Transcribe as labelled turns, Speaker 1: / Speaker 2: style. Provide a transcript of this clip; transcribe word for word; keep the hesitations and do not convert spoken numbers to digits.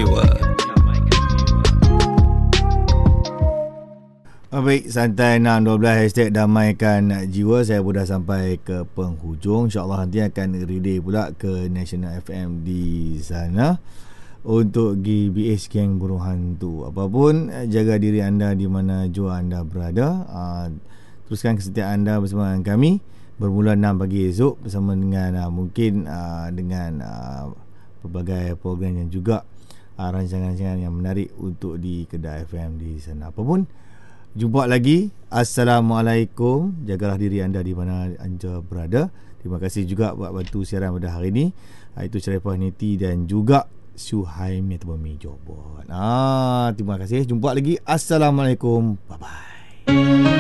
Speaker 1: jiwa.
Speaker 2: Baik, santai enam dua belas hashtag damaikan jiwa. Saya pun dah sampai ke penghujung. InsyaAllah nanti akan relay pula ke National F M di sana untuk G B H Gang Burung Hantu. Apapun, jaga diri anda di mana jua anda berada. uh, Teruskan kesetiaan anda bersama dengan kami bermula enam pagi esok bersama dengan uh, mungkin uh, dengan uh, pelbagai program yang juga uh, rancangan-rancangan yang menarik untuk di Kedah F M di sana. Apapun, jumpa lagi. Assalamualaikum. Jagalah diri anda di mana anda berada. Terima kasih juga buat bantu siaran pada hari ini. Itu Sharifah Niti dan juga Suhaimi ataupun Mijobot. Ah, terima kasih. Jumpa lagi. Assalamualaikum. Bye bye.